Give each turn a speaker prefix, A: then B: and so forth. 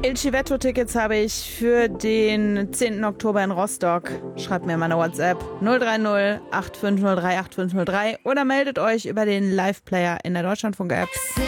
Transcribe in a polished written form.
A: Il Civetto-Tickets habe ich für den 10. Oktober in Rostock. Schreibt mir meine WhatsApp 030 8503 8503 oder meldet euch über den Live-Player in der Deutschlandfunk-App.